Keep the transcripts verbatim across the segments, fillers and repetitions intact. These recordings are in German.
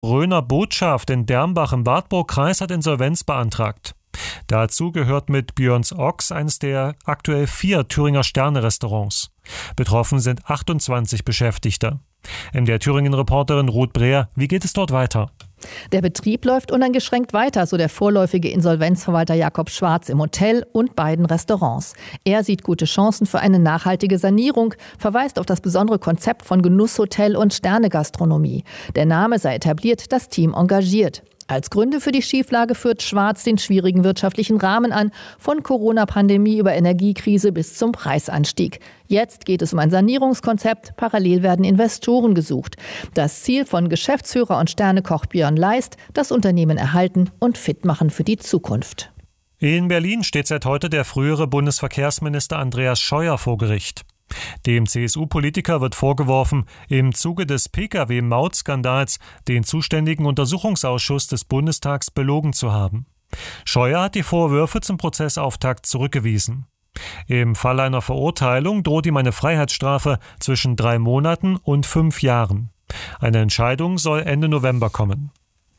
Röner Botschaft in Dernbach im Wartburgkreis hat Insolvenz beantragt. Dazu gehört mit Björns Ochs eines der aktuell vier Thüringer Sterne-Restaurants. Betroffen sind achtundzwanzig Beschäftigte. M D R Thüringen-Reporterin Ruth Breer, wie geht es dort weiter? Der Betrieb läuft uneingeschränkt weiter, so der vorläufige Insolvenzverwalter Jakob Schwarz im Hotel und beiden Restaurants. Er sieht gute Chancen für eine nachhaltige Sanierung, verweist auf das besondere Konzept von Genusshotel und Sternegastronomie. Der Name sei etabliert, das Team engagiert. Als Gründe für die Schieflage führt Schwarz den schwierigen wirtschaftlichen Rahmen an, von Corona-Pandemie über Energiekrise bis zum Preisanstieg. Jetzt geht es um ein Sanierungskonzept, parallel werden Investoren gesucht. Das Ziel von Geschäftsführer und Sternekoch Björn Leist, das Unternehmen erhalten und fit machen für die Zukunft. In Berlin steht seit heute der frühere Bundesverkehrsminister Andreas Scheuer vor Gericht. Dem C S U-Politiker wird vorgeworfen, im Zuge des Pkw-Maut-Skandals den zuständigen Untersuchungsausschuss des Bundestags belogen zu haben. Scheuer hat die Vorwürfe zum Prozessauftakt zurückgewiesen. Im Fall einer Verurteilung droht ihm eine Freiheitsstrafe zwischen drei Monaten und fünf Jahren. Eine Entscheidung soll Ende November kommen.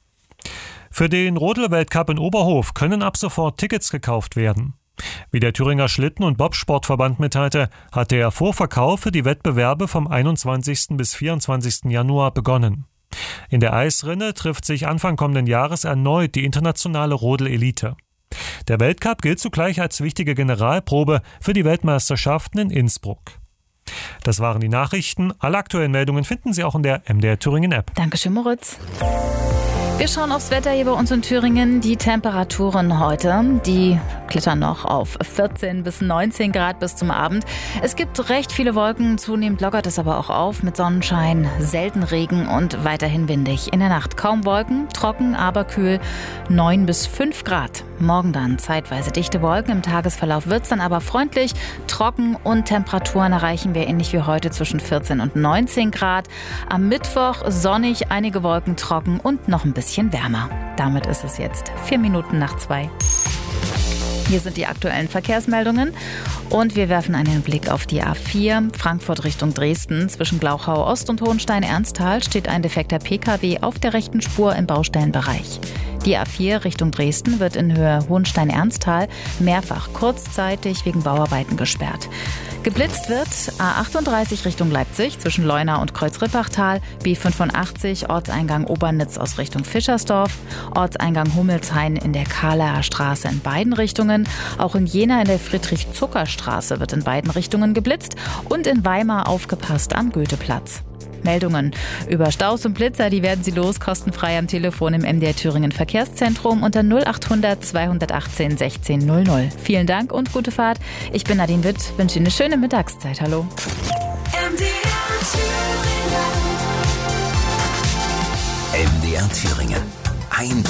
Für den Rodel-Weltcup in Oberhof können ab sofort Tickets gekauft werden. Wie der Thüringer Schlitten- und Bobsportverband mitteilte, hat der Vorverkauf für die Wettbewerbe vom einundzwanzigsten bis vierundzwanzigsten Januar begonnen. In der Eisrinne trifft sich Anfang kommenden Jahres erneut die internationale Rodel-Elite. Der Weltcup gilt zugleich als wichtige Generalprobe für die Weltmeisterschaften in Innsbruck. Das waren die Nachrichten. Alle aktuellen Meldungen finden Sie auch in der M D R Thüringen App. Dankeschön, Moritz. Wir schauen aufs Wetter hier bei uns in Thüringen. Die Temperaturen heute, die klettern noch auf vierzehn bis neunzehn Grad bis zum Abend. Es gibt recht viele Wolken, zunehmend lockert es aber auch auf mit Sonnenschein, selten Regen und weiterhin windig. In der Nacht kaum Wolken, trocken, aber kühl, neun bis fünf Grad. Morgen dann zeitweise dichte Wolken, im Tagesverlauf wird es dann aber freundlich, trocken und Temperaturen erreichen wir ähnlich wie heute zwischen vierzehn und neunzehn Grad. Am Mittwoch sonnig, einige Wolken trocken und noch ein bisschen wärmer. Damit ist es jetzt vier Minuten nach zwei. Hier sind die aktuellen Verkehrsmeldungen und wir werfen einen Blick auf die A vier, Frankfurt Richtung Dresden. Zwischen Glauchau Ost und Hohenstein-Ernsthal steht ein defekter P K W auf der rechten Spur im Baustellenbereich. Die A vier Richtung Dresden wird in Höhe Hohenstein-Ernsthal mehrfach kurzzeitig wegen Bauarbeiten gesperrt. Geblitzt wird A achtunddreißig Richtung Leipzig zwischen Leuna und Kreuz-Rippachtal, B fünfundachtzig Ortseingang Obernitz aus Richtung Fischersdorf, Ortseingang Hummelshain in der Kahler Straße in beiden Richtungen. Auch in Jena in der Friedrich-Zucker-Straße wird in beiden Richtungen geblitzt und in Weimar aufgepasst am Goetheplatz. Meldungen über Staus und Blitzer, die werden Sie los, kostenfrei am Telefon im M D R Thüringen Verkehrszentrum unter null achthundert zweihundertachtzehn sechzehn null null. Vielen Dank und gute Fahrt. Ich bin Nadine Witt, wünsche Ihnen eine schöne Mittagszeit. Hallo. M D R Thüringen. M D R Thüringen. Ein